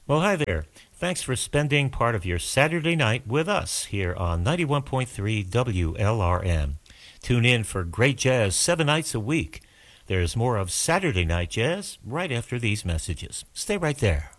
Well, hi there. Thanks for spending part of your Saturday night with us here on 91.3 WLRM. Tune in for great jazz 7 nights a week. There's more of Saturday Night Jazz right after these messages. Stay right there.